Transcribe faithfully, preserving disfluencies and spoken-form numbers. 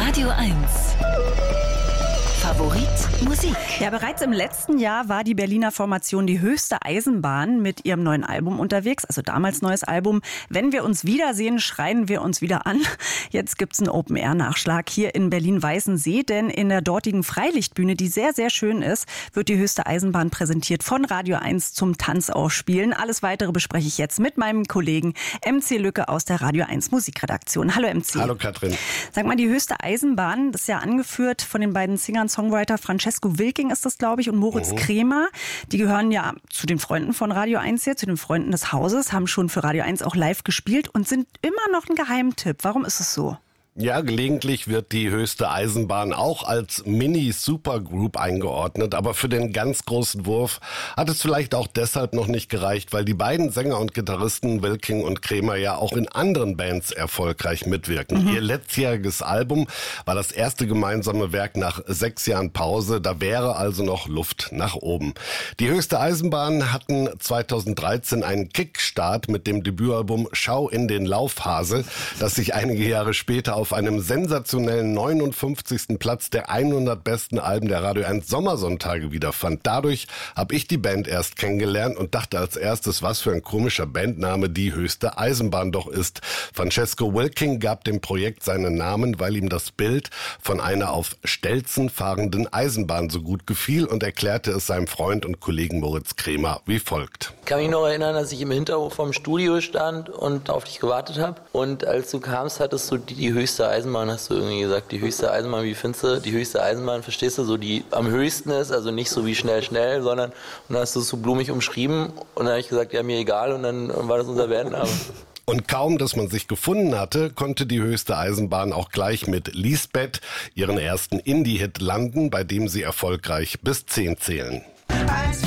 Radio eins. Favorit Musik. Ja, bereits im letzten Jahr war die Berliner Formation Die Höchste Eisenbahn mit ihrem neuen Album unterwegs, also damals neues Album. Wenn wir uns wiedersehen, schreien wir uns wieder an. Jetzt gibt's einen Open-Air-Nachschlag hier in Berlin-Weißensee, denn in der dortigen Freilichtbühne, die sehr, sehr schön ist, wird die Höchste Eisenbahn präsentiert von Radio eins zum Tanzaufspielen. Alles Weitere bespreche ich jetzt mit meinem Kollegen M C Lücke aus der Radio eins Musikredaktion. Hallo M C. Hallo Katrin. Sag mal, die Höchste Eisenbahn, das ist ja angeführt von den beiden Singern, Songwriter Francesco Wilking ist das, glaube ich, und Moritz Mhm. Kremer. Die gehören ja zu den Freunden von Radio eins hier, zu den Freunden des Hauses, haben schon für Radio eins auch live gespielt und sind immer noch ein Geheimtipp. Warum ist es so? Ja, gelegentlich wird die Höchste Eisenbahn auch als Mini-Supergroup eingeordnet, aber für den ganz großen Wurf hat es vielleicht auch deshalb noch nicht gereicht, weil die beiden Sänger und Gitarristen Wilking und Kremer ja auch in anderen Bands erfolgreich mitwirken. Mhm. Ihr letztjähriges Album war das erste gemeinsame Werk nach sechs Jahren Pause, da wäre also noch Luft nach oben. Die Höchste Eisenbahn hatten zweitausenddreizehn einen Kickstart mit dem Debütalbum Schau in den Laufhase, das sich einige Jahre später auf auf einem sensationellen neunundfünfzigsten Platz der hundert besten Alben der Radio eins Sommersonntage wiederfand. Dadurch habe ich die Band erst kennengelernt und dachte als erstes, was für ein komischer Bandname die Höchste Eisenbahn doch ist. Francesco Wilking gab dem Projekt seinen Namen, weil ihm das Bild von einer auf Stelzen fahrenden Eisenbahn so gut gefiel und erklärte es seinem Freund und Kollegen Moritz Kremer wie folgt. Ich kann mich noch erinnern, dass ich im Hinterhof vom Studio stand und auf dich gewartet habe. Und als du kamst, hattest du die, die höchste Eisenbahn, hast du irgendwie gesagt, die höchste Eisenbahn, wie findest du die höchste Eisenbahn, verstehst du, so die am höchsten ist, also nicht so wie schnell, schnell, sondern, und dann hast du es so blumig umschrieben und dann habe ich gesagt, ja, mir egal und dann war das unser Bandname. Und kaum, dass man sich gefunden hatte, konnte die Höchste Eisenbahn auch gleich mit Lisbeth ihren ersten Indie-Hit landen, bei dem sie erfolgreich bis zehn zählen. Eins